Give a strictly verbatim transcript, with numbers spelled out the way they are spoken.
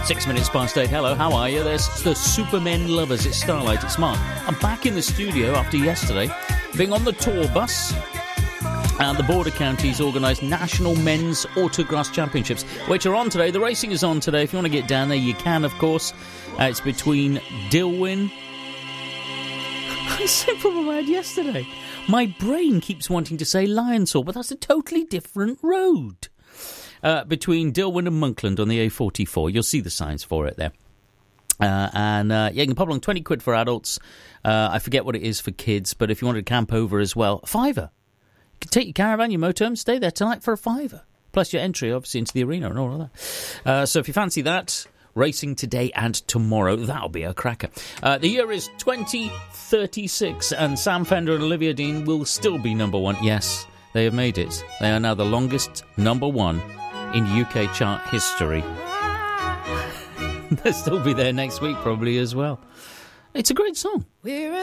Six minutes past eight. Hello, how are you? There's the Supermen lovers. It's Starlight. It's Mark. I'm back in the studio after yesterday, being on the tour bus. And the Border Counties organised National Men's Autocross Championships, which are on today. The racing is on today. If you want to get down there, you can, of course. Uh, it's between Dilwyn. I said from my head yesterday. My brain keeps wanting to say Lionsall, but that's a totally different road. Uh, between Dilwyn and Monkland on the A forty-four. You'll see the signs for it there. Uh, and uh, yeah, you can pop along twenty quid for adults. Uh, I forget what it is for kids, but if you wanted to camp over as well, a fiver. You can take your caravan, your motorhome, stay there tonight for a fiver. Plus your entry, obviously, into the arena and all of that. Uh, so if you fancy that, racing today and tomorrow, that'll be a cracker. Uh, the year is twenty thirty-six, and Sam Fender and Olivia Dean will still be number one. Yes, they have made it. They are now the longest number one in U K chart history. They'll still be there next week probably as well. It's a great song. We're